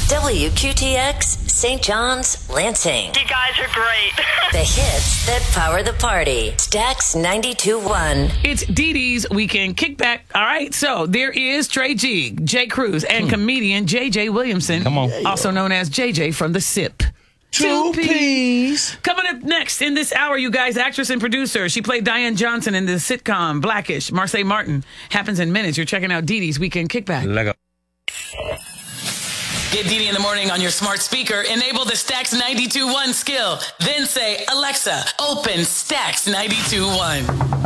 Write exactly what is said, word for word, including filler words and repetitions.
W Q T X, Saint John's, Lansing. You guys are great. The hits that power the party. Stax ninety-two point one. It's Dee Dee's Weekend Kickback. All right, so there is Trey G, Jay Cruz, and comedian J J Williamson. Come on. Also known as J J from The Sip. Two peas. Coming up next in this hour, you guys, actress and producer. She played Diane Johnson in the sitcom Blackish. Marseille Martin happens in minutes. You're checking out Dee Dee's Weekend Kickback. Lego. Get Dee Dee in the morning on your smart speaker. Enable the Stax ninety-two point one skill. Then say, Alexa, open Stax ninety-two point one.